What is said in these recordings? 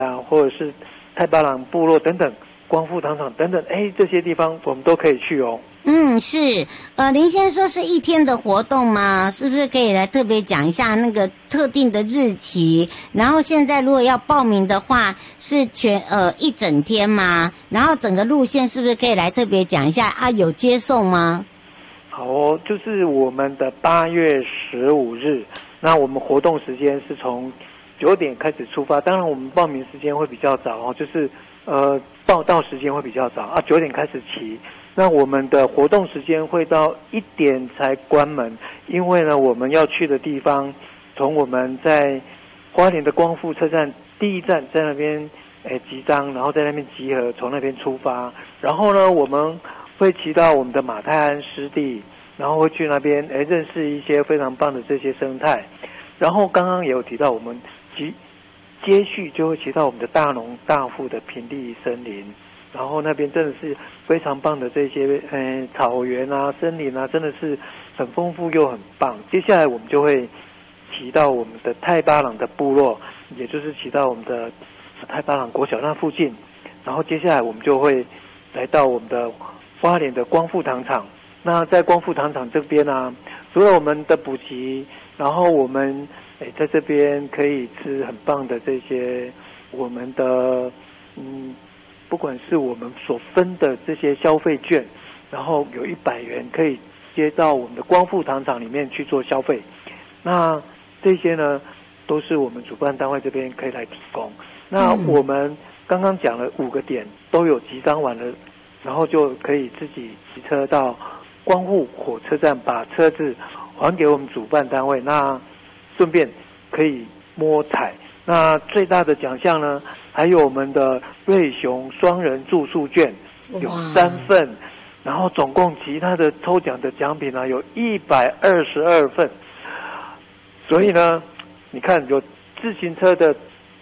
啊，或者是太巴朗部落等等，光复糖厂等等，这些地方我们都可以去哦。 是，林先说是一天的活动吗？是不是可以来特别讲一下那个特定的日期？然后现在如果要报名的话，是一整天吗？然后整个路线是不是可以来特别讲一下啊？有接送吗？ 好哦，就是我们的8月15日，那我们活动时间是从9点开始出发，当然我们报名时间会比较早哦，就是报到时间会比较早啊，9点开始骑。那我们的活动时间会到1点才关门，因为呢，我们要去的地方，从我们在花莲的光复车站第一站在那边集章，然后在那边集合，从那边出发，然后呢，我们会骑到我们的马太鞍湿地，然后会去那边认识一些非常棒的这些生态，然后刚刚也有提到我们接续就会骑到我们的大农大富的平地森林。然后那边真的是非常棒的这些草原啊、森林啊，真的是很丰富又很棒。接下来我们就会骑到我们的太巴朗的部落，也就是骑到我们的太巴朗国小那附近。然后接下来我们就会来到我们的花莲的光复糖厂。那在光复糖厂这边啊，除了我们的补给，然后我们在这边可以吃很棒的这些我们的不管是我们所分的这些消费券，然后有100元可以接到我们的光复糖厂里面去做消费，那这些呢都是我们主办单位这边可以来提供。那我们刚刚讲了5个点都有集章完了，然后就可以自己骑车到光复火车站，把车子还给我们主办单位，那顺便可以摸彩。那最大的奖项呢，还有我们的瑞雄双人住宿券有3份，然后总共其他的抽奖的奖品呢有122份。所以呢，你看有自行车的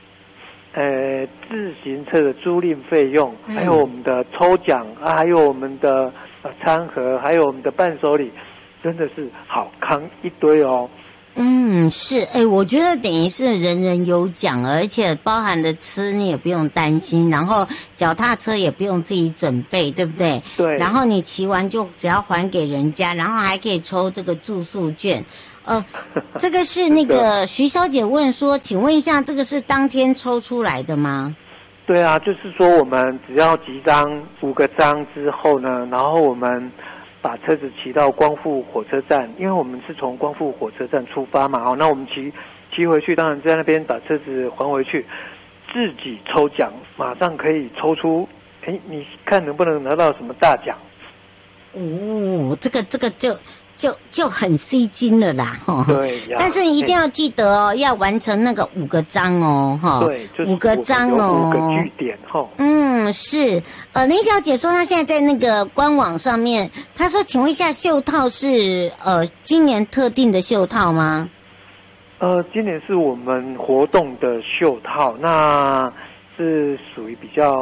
租赁费用，还有我们的抽奖啊，还有我们的餐盒，还有我们的伴手礼，真的是好康一堆哦。 是，我觉得等于是人人有奖，而且包含的吃你也不用担心，然后脚踏车也不用自己准备，对不对？ 对。 然后你骑完就只要还给人家，然后还可以抽这个住宿券。这个是那个徐小姐问说，请问一下，这个是当天抽出来的吗？ 对啊，就是说我们只要集章5个章之后呢，然后我们把车子骑到光复火车站，因为我们是从光复火车站出发嘛，那我们骑回去，当然在那边把车子还回去，自己抽奖，马上可以抽出，你看能不能拿到什么大奖？ 这个就很吸睛了啦， 对呀。 但是一定要记得哦，要完成那个5个章哦， 对，就是 5个章哦， 有5个据点哈。 是。林小姐说她现在在那个官网上面，她说，请问一下，袖套是今年特定的袖套吗？ 今年是我们活动的袖套，那是属于比较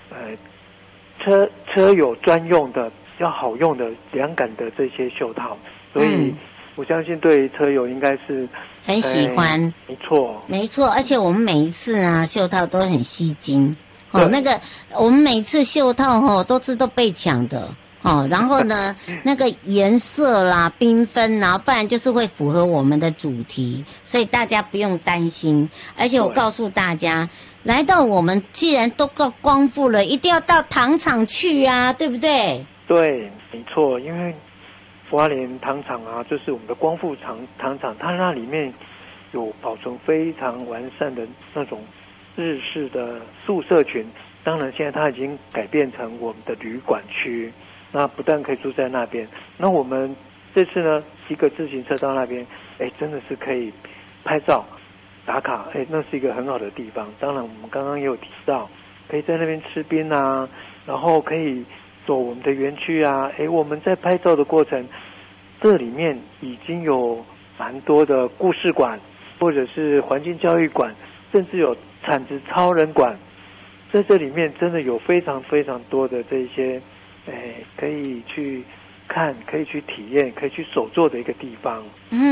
车友专用的。比较好用的凉感的这些袖套，所以我相信对车友应该是很喜欢。 没错， 而且我们每一次啊袖套都很吸睛那个我们每一次袖套都被抢的然后呢那个颜色啦缤纷啊，不然就是会符合我们的主题，所以大家不用担心。而且我告诉大家，来到我们既然都够光复了，一定要到糖厂去啊，对不对？ 对，没错，因为花莲糖厂啊，就是我们的光复糖厂，它那里面有保存非常完善的那种日式的宿舍群。当然，现在它已经改变成我们的旅馆区。那不但可以住在那边，那我们这次呢，骑个自行车到那边，真的是可以拍照打卡，那是一个很好的地方。当然，我们刚刚也有提到，可以在那边吃冰啊，然后可以走我们的园区啊，我们在拍照的过程，这里面已经有蛮多的故事馆，或者是环境教育馆，甚至有产值超人馆，在这里面真的有非常非常多的这些，可以去看，可以去体验，可以去手作的一个地方。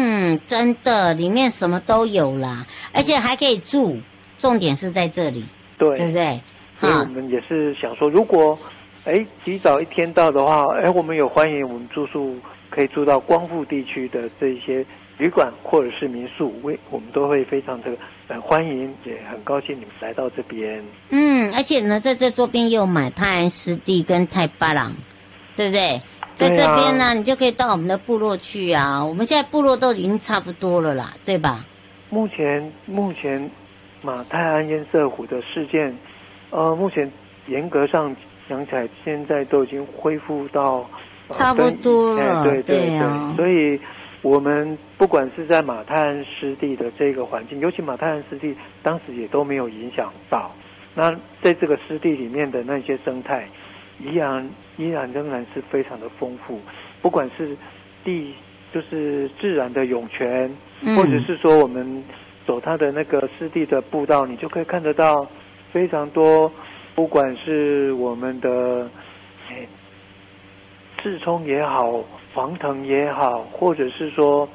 真的，里面什么都有啦，而且还可以住，重点是在这里。 对， 对不对？ 所以我们也是想说，如果提早一天到的话，我们有欢迎我们住宿可以住到光复地区的这一些旅馆或者是民宿，我们都会非常的欢迎，也很高兴你们来到这边。 而且呢，在这周边又有买泰安湿地跟太巴朗，对不对？在这边呢，你就可以到我们的部落去啊。我们现在部落都已经差不多了啦，对吧？ 目前马泰安堰塞湖的事件，目前严格上讲起来，现在都已经恢复到差不多了。 对啊。 所以我们不管是在马泰安湿地的这个环境，尤其马泰安湿地当时也都没有影响到。那在这个湿地里面的那些生态，依然仍然是非常的丰富，不管是就是自然的涌泉，或者是说我们走它的那个湿地的步道，你就可以看得到非常多，不管是我们的刺葱也好，黄藤也好，或者是说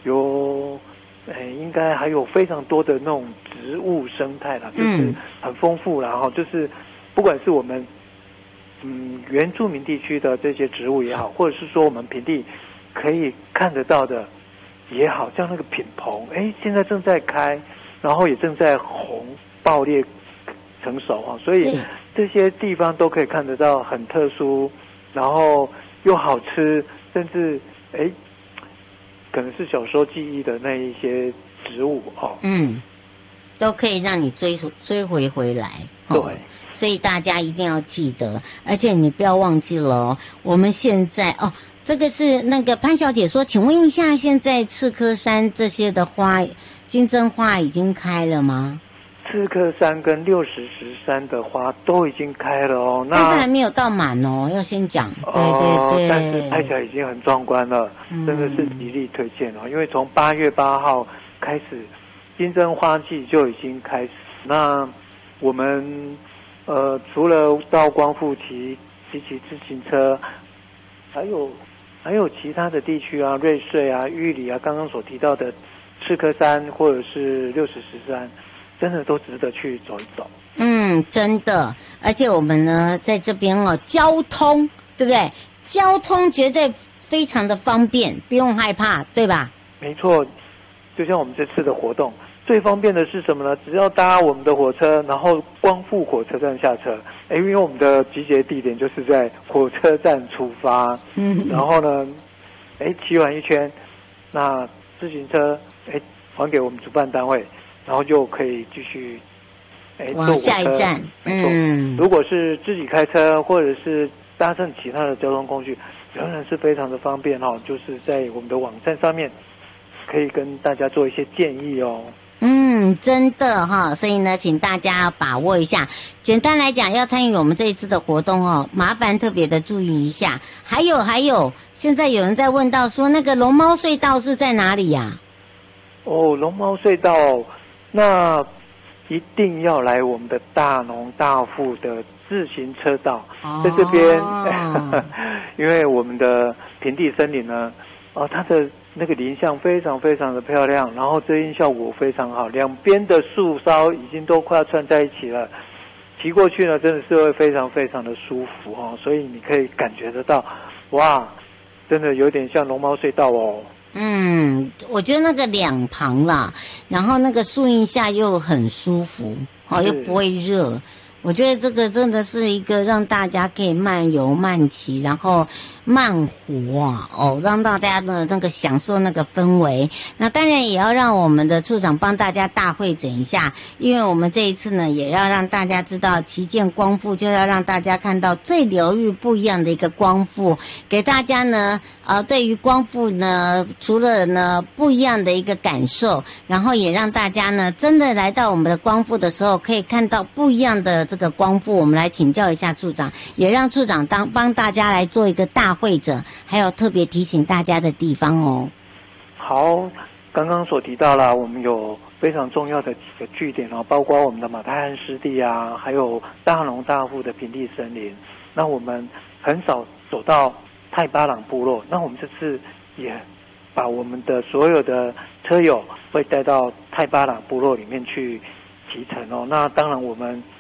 应该还有非常多的那种植物生态啦，就是很丰富啦，然后就是不管是我们原住民地区的这些植物也好，或者是说我们平地可以看得到的也好，像那个品棚，现在正在开，然后也正在红爆裂成熟啊，所以这些地方都可以看得到很特殊，然后又好吃，甚至可能是小时候记忆的那一些植物都可以让你追回来。 对， 所以大家一定要记得，而且你不要忘记了我们现在这个是那个潘小姐说，请问一下，现在赤科山这些的花，金针花已经开了吗？ 赤科山跟60石山的花都已经开了但是还没有到满要先讲。对， 但是拍起来已经很壮观了，真的是极力推荐因为从8月8号开始，金针花季就已经开始。那我们除了到光复骑自行车，还有其他的地区啊，瑞穗啊、玉里啊，刚刚所提到的赤科山或者是60石山，真的都值得去走一走。 真的，而且我们呢在这边交通对不对？交通绝对非常的方便，不用害怕，对吧？ 没错，就像我们这次的活动，最方便的是什么呢？只要搭我们的火车，然后光复火车站下车。因为我们的集结地点就是在火车站出发，然后呢，骑完一圈，那自行车还给我们主办单位，然后就可以继续往下一站。 如果是自己开车或者是搭乘其他的交通工具，仍然是非常的方便就是在我们的网站上面可以跟大家做一些建议真的所以呢，请大家要把握一下。简单来讲，要参与我们这一次的活动麻烦特别的注意一下。还有，现在有人在问到说，那个龙猫隧道是在哪里呀？ 龙猫隧道，那一定要来我们的大农大富的自行车道，在这边，因为我们的平地森林呢，它的那个林相非常非常的漂亮，然后遮阴效果非常好，两边的树梢已经都快要串在一起了，骑过去呢真的是会非常非常的舒服所以你可以感觉得到，哇，真的有点像龙猫隧道我觉得那个两旁啦，然后那个树荫下又很舒服又不会热。我觉得这个真的是一个让大家可以慢游慢骑，然后慢活让大家的那个享受那个氛围。那当然也要让我们的处长帮大家大会诊一下，因为我们这一次呢，也要让大家知道旗舰光复，就要让大家看到最疗愈不一样的一个光复，给大家呢对于光复呢，除了呢不一样的一个感受，然后也让大家呢真的来到我们的光复的时候，可以看到不一样的这个光复。我们来请教一下处长，也让处长帮大家来做一个大会诊，还有特别提醒大家的地方好，刚刚所提到了，我们有非常重要的几个据点包括我们的马泰安湿地啊，还有大农大富的平地森林。那我们很少走到太巴朗部落，那我们这次也把我们的所有的车友会带到太巴朗部落里面去骑乘那当然我们